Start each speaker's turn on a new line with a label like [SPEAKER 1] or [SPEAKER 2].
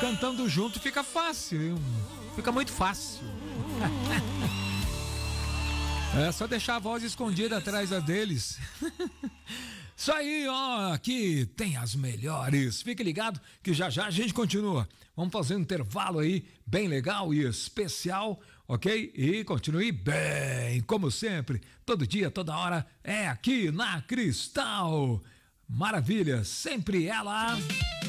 [SPEAKER 1] cantando junto fica fácil, fica muito fácil. É só deixar a voz escondida atrás deles. Isso aí, ó, aqui tem as melhores. Fique ligado que já já a gente continua. Vamos fazer um intervalo aí bem legal e especial, ok? E continue bem, como sempre, todo dia, toda hora, é aqui na Cristal. Maravilha, sempre ela...